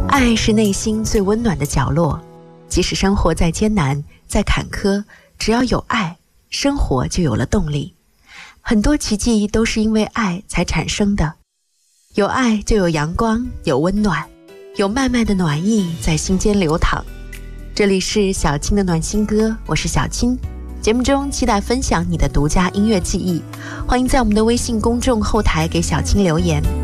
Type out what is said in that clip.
爱是内心最温暖的角落，即使生活再艰难再坎坷，只要有爱，生活就有了动力。很多奇迹都是因为爱才产生的，有爱就有阳光，有温暖，有漫漫的暖意在心间流淌。这里是小青的暖心歌，我是小青。节目中期待分享你的独家音乐记忆，欢迎在我们的微信公众后台给小青留言。